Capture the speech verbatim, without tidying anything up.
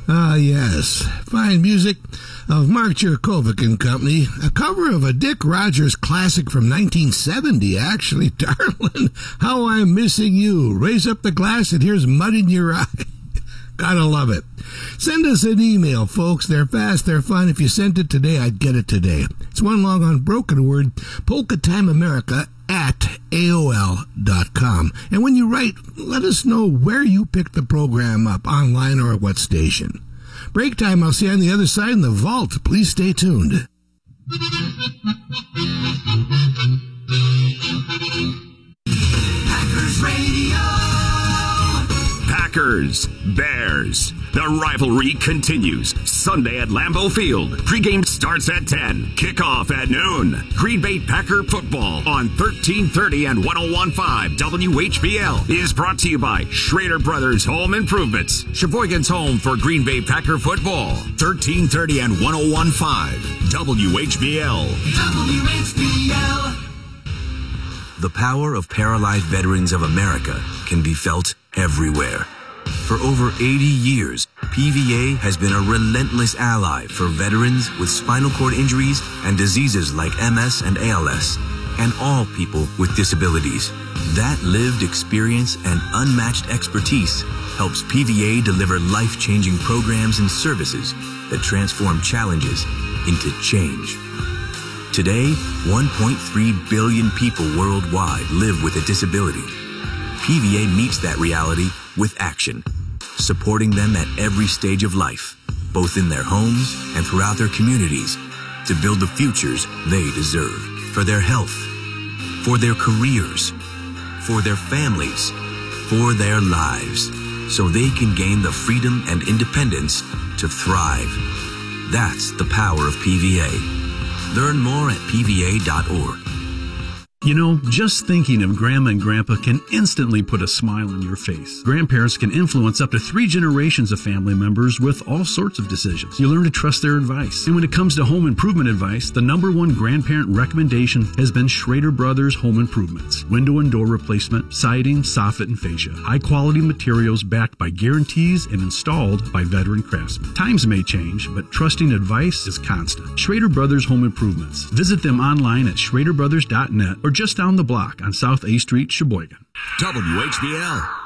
Ah, yes. Fine music of Mark Jurkovic and Company. A cover of a Dick Rogers classic from nineteen seventy, actually. Darling, how I'm missing you. Raise up the glass and here's mud in your eye. Gotta love it. Send us an email, folks. They're fast, they're fun. If you sent it today, I'd get it today. It's one long unbroken word, Polka Time America at A O L dot com. And when you write, let us know where you picked the program up, online or at what station. Break time, I'll see you on the other side in the vault. Please stay tuned. Packers Radio. Packers, Bears. The rivalry continues. Sunday at Lambeau Field. Pregame starts at ten. Kickoff at noon. Green Bay Packer football on thirteen thirty and one oh one point five W H B L is brought to you by Schrader Brothers Home Improvements. Sheboygan's home for Green Bay Packer football. thirteen thirty and one oh one point five W H B L. W H B L. The power of paralyzed veterans of America can be felt everywhere. For over eighty years, P V A has been a relentless ally for veterans with spinal cord injuries and diseases like M S and A L S, and all people with disabilities. That lived experience and unmatched expertise helps P V A deliver life-changing programs and services that transform challenges into change. Today, one point three billion people worldwide live with a disability. P V A meets that reality with action, supporting them at every stage of life, both in their homes and throughout their communities, to build the futures they deserve, for their health, for their careers, for their families, for their lives, so they can gain the freedom and independence to thrive. That's the power of P V A. Learn more at P V A dot org. You know, just thinking of Grandma and Grandpa can instantly put a smile on your face. Grandparents can influence up to three generations of family members with all sorts of decisions. You learn to trust their advice. And when it comes to home improvement advice, the number one grandparent recommendation has been Schrader Brothers Home Improvements. Window and door replacement, siding, soffit, and fascia. High-quality materials backed by guarantees and installed by veteran craftsmen. Times may change, but trusting advice is constant. Schrader Brothers Home Improvements. Visit them online at schrader brothers dot net or just down the block on South A Street, Sheboygan. W H B L.